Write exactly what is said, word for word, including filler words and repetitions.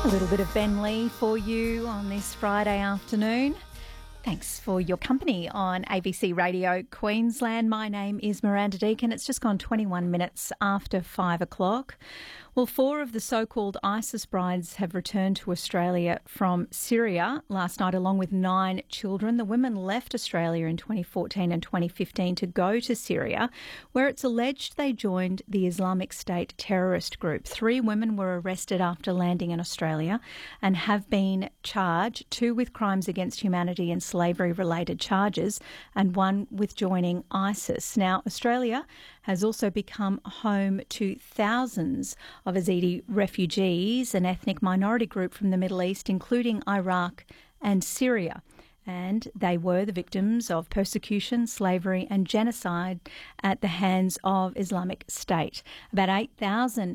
A little bit of Ben Lee for you on this Friday afternoon. Thanks for your company on A B C Radio Queensland. My name is Miranda Deacon. It's just gone twenty-one minutes after five o'clock. Well, four of the so-called ISIS brides have returned to Australia from Syria last night, along with nine children. The women left Australia in twenty fourteen and twenty fifteen to go to Syria, where it's alleged they joined the Islamic State terrorist group. Three women were arrested after landing in Australia and have been charged, two with crimes against humanity and slavery-related charges, and one with joining ISIS. Now, Australia has also become home to thousands of Yazidi refugees, an ethnic minority group from the Middle East, including Iraq and Syria. And they were the victims of persecution, slavery and genocide at the hands of Islamic State. About eight thousand